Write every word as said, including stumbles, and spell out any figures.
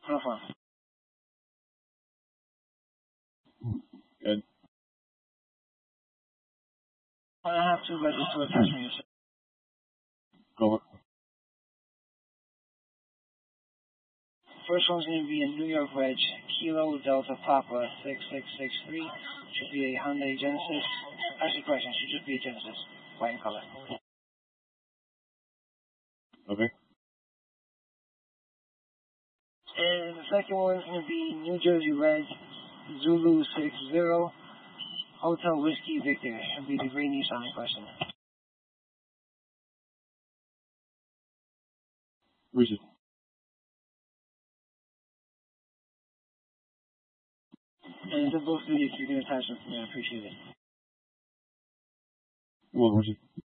No fun. Good. I have to register attachment. Go. First one's going to be a New York Reg, Kilo Delta Papa six six six three. Should be a Hyundai Genesis. Actually, question, should just be a Genesis. White in color. Okay. And the second one's going to be New Jersey Reg, Zulu six zero, Hotel Whiskey Victor. Should be the gray Nissan in question. Where's it? And to both of you, if you can attach them for me, I appreciate it. Well, where's it?